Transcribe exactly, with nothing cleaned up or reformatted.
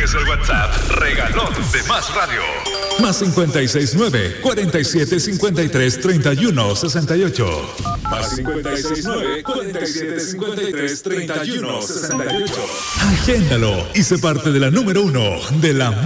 es el WhatsApp regalón de Más Radio. Más cincuenta y seis nueve, cuarenta y siete, cincuenta y tres, treinta y uno, sesenta y ocho. Más cincuenta y seis nueve, cuarenta y siete, cincuenta y tres, treinta y uno, sesenta y ocho. Agéndalo y sé parte de la número uno de la